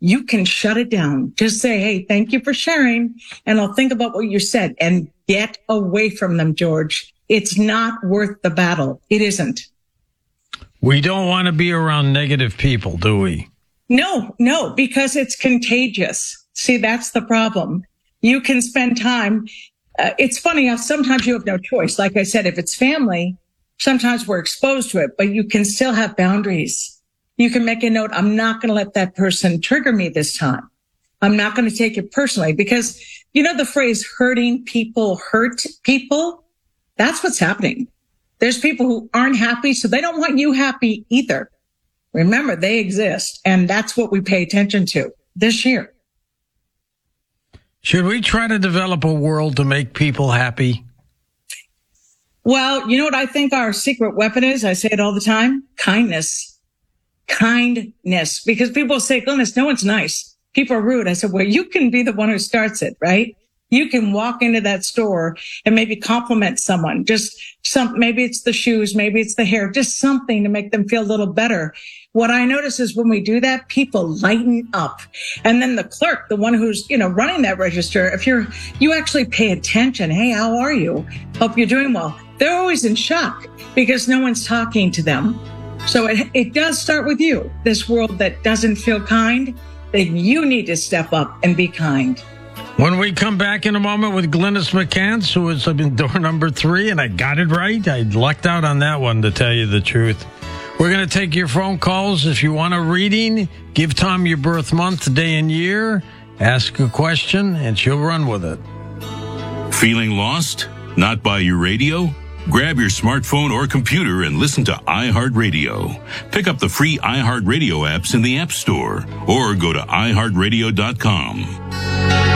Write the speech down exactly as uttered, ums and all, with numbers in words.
you can shut it down. Just say, hey, thank you for sharing. And I'll think about what you said and get away from them, George. It's not worth the battle. It isn't. We don't want to be around negative people, do we? No, no, because it's contagious. See, that's the problem. You can spend time. Uh, it's funny how sometimes you have no choice. Like I said, if it's family, sometimes we're exposed to it, but you can still have boundaries. You can make a note. I'm not going to let that person trigger me this time. I'm not going to take it personally because, you know, the phrase hurting people hurt people. That's what's happening. There's people who aren't happy, so they don't want you happy either. Remember, they exist, and that's what we pay attention to this year. Should we try to develop a world to make people happy? Well, you know what I think our secret weapon is? I say it all the time. Kindness. Kindness. Because people say, goodness, no one's nice. People are rude. I said, well, you can be the one who starts it, right? You can walk into that store and maybe compliment someone. Just some, maybe it's the shoes, maybe it's the hair, just something to make them feel a little better. What I notice is when we do that, people lighten up. And then the clerk, the one who's, you know, running that register, if you're, you actually pay attention. Hey, how are you? Hope you're doing well. They're always in shock because no one's talking to them. So it, it does start with you. This world that doesn't feel kind, then you need to step up and be kind. When we come back in a moment with Glynis McCants, who is in door number three, and I got it right. I lucked out on that one, to tell you the truth. We're going to take your phone calls. If you want a reading, give Tom your birth month, day, and year. Ask a question, and she'll run with it. Feeling lost? Not by your radio? Grab your smartphone or computer and listen to iHeartRadio. Pick up the free iHeartRadio apps in the App Store or go to i heart radio dot com.